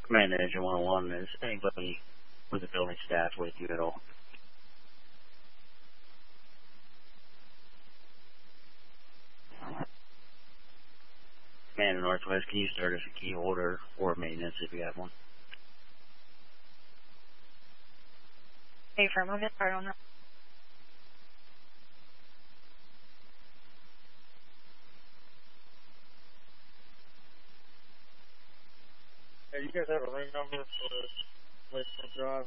Command Engine 101, is anybody with the building staff with you at all? Command Northwest, can you start as a key holder or maintenance if you have one? Hey, for a moment, I don't know. Hey, you guys have a ring number for Lakefront Drive?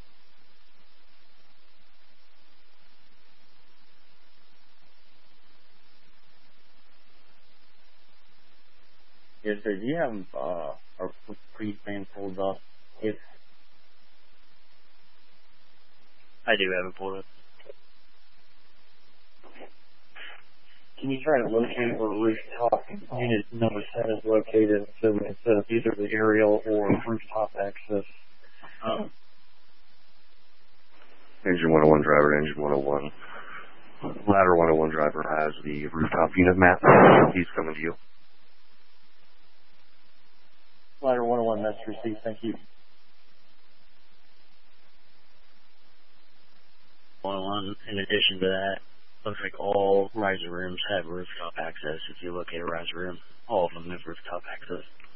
Yes, sir. Do you have our pre-plan pulled up? If I do have it pulled up. Can you try to locate where rooftop unit number 10 is located? So it says either the aerial or rooftop access. Engine 101 driver, Engine 101. Ladder 101 driver has the rooftop unit map. He's coming to you. Ladder 101, that's received. Thank you. 101, in addition to that, looks like all riser rooms have rooftop access. If you locate a riser room, all of them have rooftop access.